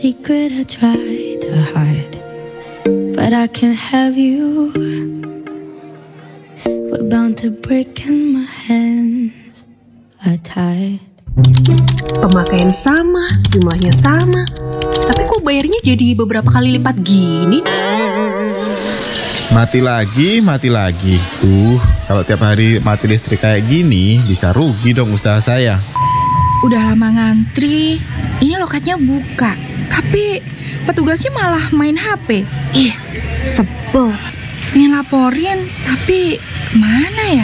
Secret I try to hide, but I can't have you. We're bound to break and my hands are tied. Pemakaian sama, jumlahnya sama, tapi kok bayarnya jadi beberapa kali lipat gini? Mati lagi. Kalau tiap hari mati listrik kayak gini, bisa rugi dong usaha saya. Udah lama ngantri, ini loketnya buka, tapi petugasnya malah main HP. Ih, sebel. Pengen laporin, tapi kemana ya?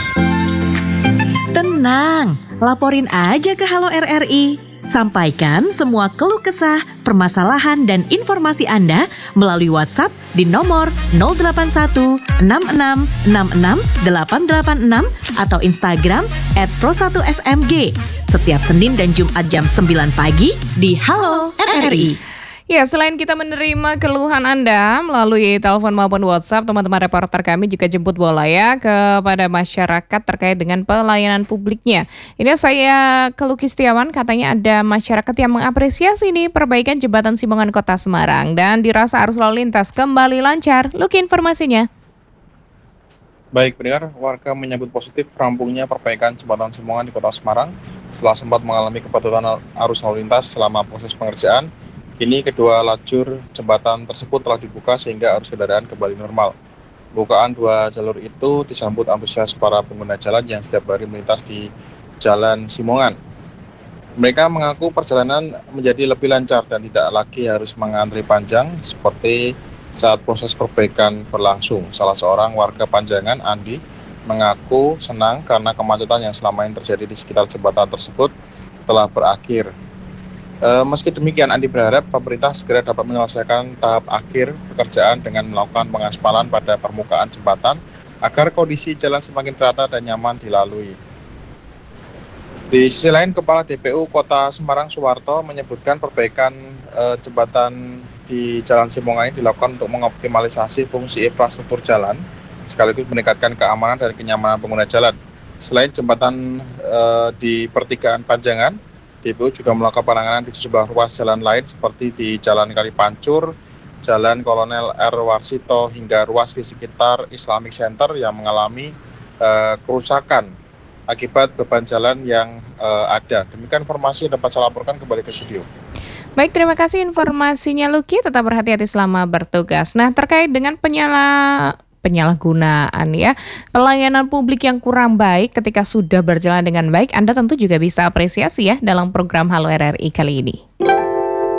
Tenang, laporin aja ke Halo RRI. Sampaikan semua keluh kesah, permasalahan, dan informasi Anda melalui WhatsApp di nomor 081 66 66 886 atau Instagram @pro1smg setiap Senin dan Jumat jam 9 pagi di Halo RRI. Ya, selain kita menerima keluhan Anda melalui telepon maupun WhatsApp, teman-teman reporter kami juga jemput bola ya kepada masyarakat terkait dengan pelayanan publiknya. Ini saya ke Lucky Setiawan, katanya ada masyarakat yang mengapresiasi nih perbaikan jembatan Simongan Kota Semarang dan dirasa arus lalu lintas kembali lancar. Lucky, informasinya. Baik, pendengar, warga menyambut positif rampungnya perbaikan jembatan Simongan di Kota Semarang setelah sempat mengalami kepadatan arus lalu lintas selama proses pengerjaan. Kini kedua lajur jembatan tersebut telah dibuka sehingga arus kendaraan kembali normal. Bukaan dua jalur itu disambut antusias para pengguna jalan yang setiap hari melintas di Jalan Simongan. Mereka mengaku perjalanan menjadi lebih lancar dan tidak lagi harus mengantri panjang seperti saat proses perbaikan berlangsung. Salah seorang warga Panjangan, Andi, mengaku senang karena kemacetan yang selama ini terjadi di sekitar jembatan tersebut telah berakhir. Meski demikian, Andi berharap pemerintah segera dapat menyelesaikan tahap akhir pekerjaan dengan melakukan pengaspalan pada permukaan jembatan agar kondisi jalan semakin rata dan nyaman dilalui. Di sisi lain, Kepala DPU Kota Semarang Suwarto menyebutkan perbaikan jembatan di Jalan Simongan ini dilakukan untuk mengoptimalisasi fungsi infrastruktur jalan sekaligus meningkatkan keamanan dan kenyamanan pengguna jalan. Selain jembatan di pertigaan Panjangan, DPU juga melakukan penanganan di sejumlah ruas jalan lain seperti di Jalan Kalipancur, Jalan Kolonel R. Warsito hingga ruas di sekitar Islamic Center yang mengalami kerusakan akibat beban jalan yang ada. Demikian informasi yang dapat saya laporkan, kembali ke studio. Baik, terima kasih informasinya Lucky, tetap berhati-hati selama bertugas. Nah, terkait dengan penyalahgunaan ya, pelayanan publik yang kurang baik ketika sudah berjalan dengan baik, Anda tentu juga bisa apresiasi ya dalam program Halo RRI kali ini.